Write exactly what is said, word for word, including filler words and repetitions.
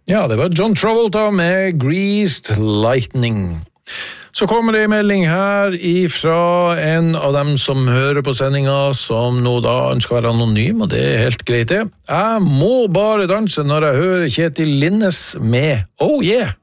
Ja, det var John Travolta med Greased Lightning. Så kommer det en melding her ifra en av dem som hører på sendinga, som nå da ønsker å være anonym, og det er helt greit det. Jeg må bare danse når jeg hører Kjetil Linnes med Oh Yeah!